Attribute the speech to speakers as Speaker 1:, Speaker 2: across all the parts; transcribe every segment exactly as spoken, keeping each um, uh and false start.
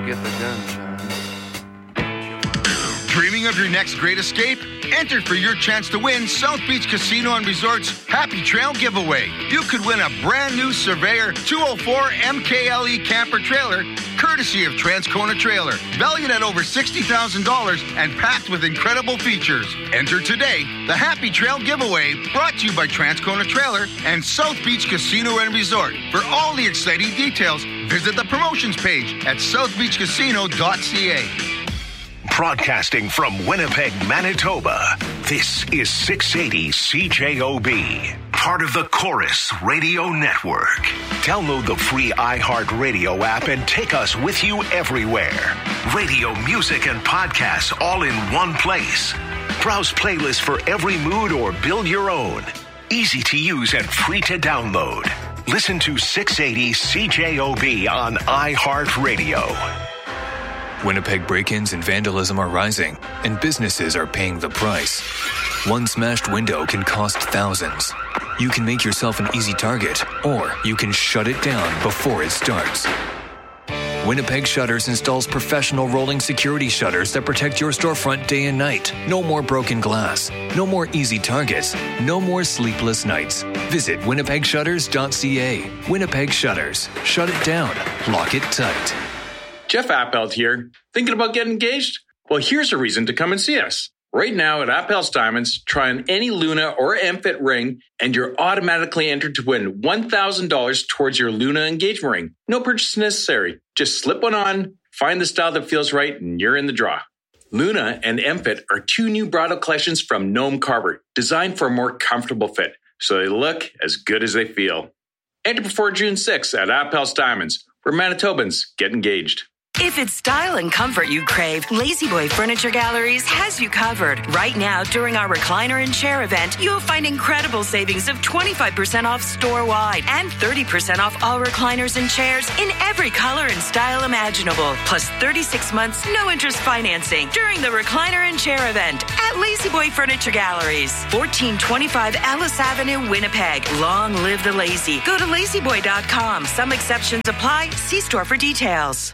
Speaker 1: get the gun.
Speaker 2: Dreaming of your next great escape? Enter for your chance to win South Beach Casino and Resort's Happy Trail giveaway. You could win a brand new Surveyor two oh four M K L E camper trailer, courtesy of Transcona Trailer, valued at over sixty thousand dollars and packed with incredible features. Enter today. The Happy Trail giveaway, brought to you by Transcona Trailer and South Beach Casino and Resort. For all the exciting details, visit the promotions page at south beach casino dot c a.
Speaker 3: Broadcasting from Winnipeg, Manitoba, this is six eighty C J O B, part of the Chorus Radio Network. Download the free iHeartRadio app and take us with you everywhere. Radio, music, and podcasts all in one place. Browse playlists for every mood or build your own. Easy to use and free to download. Listen to six eighty C J O B on iHeartRadio.
Speaker 4: Winnipeg break-ins and vandalism are rising, and businesses are paying the price. One smashed window can cost thousands. You can make yourself an easy target, or you can shut it down before it starts. Winnipeg Shutters installs professional rolling security shutters that protect your storefront day and night. No more broken glass. No more easy targets. No more sleepless nights. Visit winnipeg shutters dot c a. Winnipeg Shutters. Shut it down. Lock it tight.
Speaker 5: Jeff Appelt here. Thinking about getting engaged? Well, here's a reason to come and see us. Right now at Appelt's Diamonds, try on any Luna or M-Fit ring, and you're automatically entered to win one thousand dollars towards your Luna engagement ring. No purchase necessary. Just slip one on, find the style that feels right, and you're in the draw. Luna and M-Fit are two new bridal collections from Noam Carver, designed for a more comfortable fit, so they look as good as they feel. Enter before June sixth at Appelt's Diamonds, where Manitobans get engaged.
Speaker 6: If it's style and comfort you crave, Lazy Boy Furniture Galleries has you covered. Right now, during our recliner and chair event, you'll find incredible savings of twenty-five percent off store-wide and thirty percent off all recliners and chairs in every color and style imaginable. Plus thirty-six months, no interest financing during the recliner and chair event at Lazy Boy Furniture Galleries. fourteen twenty-five Ellis Avenue, Winnipeg. Long live the lazy. Go to lazy boy dot com. Some exceptions apply. See store for details.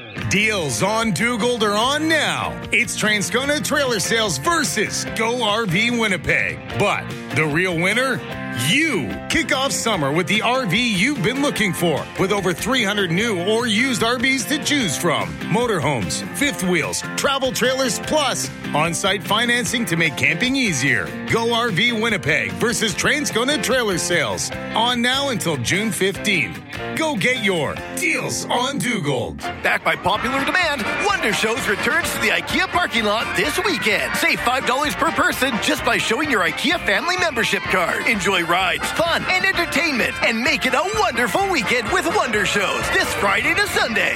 Speaker 7: Deals on Dugald are on now. It's Transcona Trailer Sales versus Go R V Winnipeg. But the real winner? You. Kick off summer with the R V you've been looking for, with over three hundred new or used R Vs to choose from. Motorhomes, fifth wheels, travel trailers, plus on-site financing to make camping easier. Go R V Winnipeg versus Transcona Trailer Sales. On now until June fifteenth. Go get your Deals on Dugald.
Speaker 8: Backed by popular demand, Wonder Shows returns to the IKEA parking lot this weekend. Save five dollars per person just by showing your IKEA family membership card. Enjoy rides, fun, and entertainment, and make it a wonderful weekend with Wonder Shows this Friday to Sunday.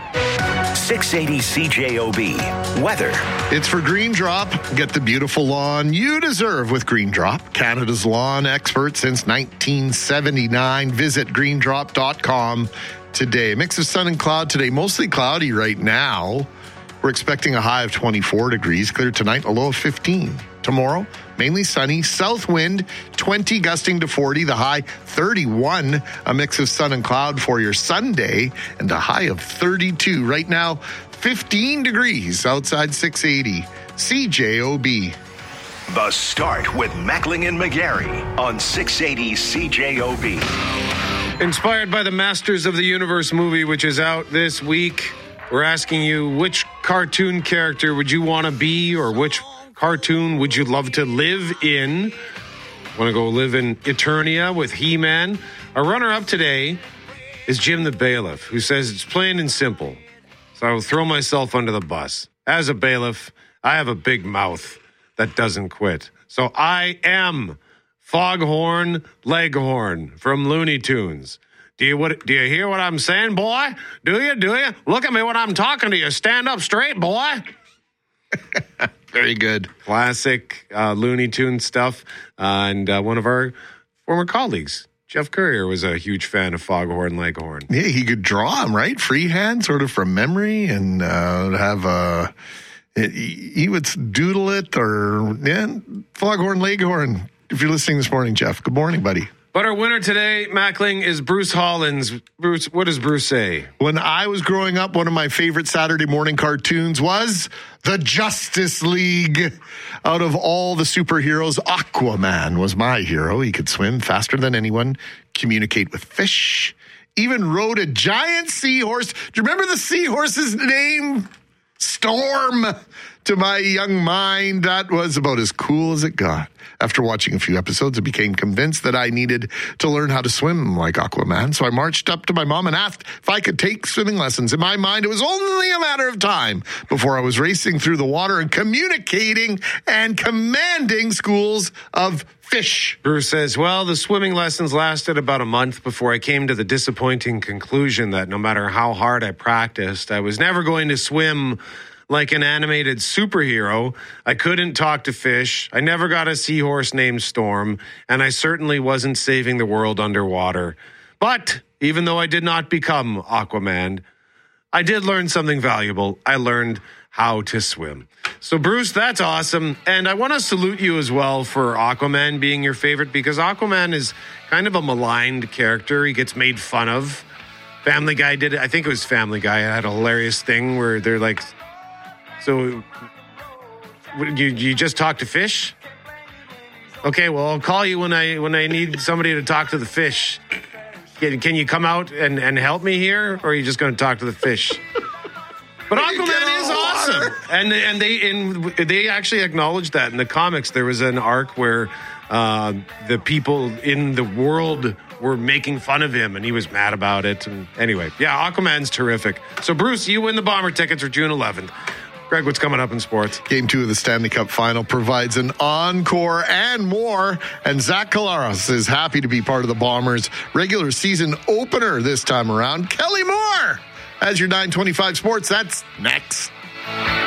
Speaker 3: six eighty C J O B. Weather.
Speaker 9: It's for Green Drop. Get the beautiful lawn you deserve with Green Drop. Canada's lawn expert since nineteen seventy-nine. Visit green drop dot com today. Mix of sun and cloud today. Mostly cloudy right now. We're expecting a high of twenty-four degrees. Clear tonight, a low of fifteen. Tomorrow, mainly sunny. South wind, twenty gusting to forty. The high, thirty-one. A mix of sun and cloud for your Sunday. And a high of thirty-two. Right now, fifteen degrees outside six eighty. C J O B.
Speaker 3: The Start with Mackling and McGarry on six eighty C J O B.
Speaker 10: Inspired by the Masters of the Universe movie, which is out this week, we're asking you, which cartoon character would you want to be, or which cartoon would you love to live in? Want to go live in Eternia with He-Man? Our runner-up today is Jim the Bailiff, who says it's plain and simple. So I will throw myself under the bus. As a bailiff, I have a big mouth that doesn't quit. So I am Foghorn Leghorn from Looney Tunes. Do you what, do you hear what I'm saying, boy? Do you? Do you? Look at me when I'm talking to you. Stand up straight, boy.
Speaker 9: Very good.
Speaker 10: Classic uh, Looney Tunes stuff. Uh, and uh, one of our former colleagues, Jeff Courier, was a huge fan of Foghorn Leghorn.
Speaker 9: Yeah, he could draw him, right? Freehand, sort of from memory, and uh, have a... He, he would doodle it, or... Yeah, Foghorn Leghorn. If you're listening this morning, Jeff, good morning, buddy.
Speaker 10: But our winner today, Mackling, is Bruce Hollins. Bruce, what does Bruce say?
Speaker 9: When I was growing up, one of my favorite Saturday morning cartoons was the Justice League. Out of all the superheroes, Aquaman was my hero. He could swim faster than anyone, communicate with fish, even rode a giant seahorse. Do you remember the seahorse's name? Storm. To my young mind, that was about as cool as it got. After watching a few episodes, I became convinced that I needed to learn how to swim like Aquaman. So I marched up to my mom and asked if I could take swimming lessons. In my mind, it was only a matter of time before I was racing through the water and communicating and commanding schools of fish.
Speaker 10: Bruce says, well, the swimming lessons lasted about a month before I came to the disappointing conclusion that no matter how hard I practiced, I was never going to swim like an animated superhero. I couldn't talk to fish. I never got a seahorse named Storm, and I certainly wasn't saving the world underwater. But even though I did not become Aquaman, I did learn something valuable. I learned how to swim. So, Bruce, that's awesome. And I want to salute you as well for Aquaman being your favorite, because Aquaman is kind of a maligned character. He gets made fun of. Family Guy did it. I think it was Family Guy. It had a hilarious thing where they're like, so you you just talk to fish? Okay, well, I'll call you when I when I need somebody to talk to the fish. Can, can you come out and, and help me here, or are you just going to talk to the fish? But Aquaman is awesome, and and they in they actually acknowledged that in the comics. There was an arc where uh, the people in the world were making fun of him, and he was mad about it. And anyway, yeah, Aquaman's terrific. So, Bruce, you win the Bomber tickets for June eleventh. Greg, what's coming up in sports?
Speaker 9: Game two of the Stanley Cup Final provides an encore and more. And Zach Collaros is happy to be part of the Bombers' regular season opener this time around. Kelly Moore as your nine twenty-five Sports. That's next.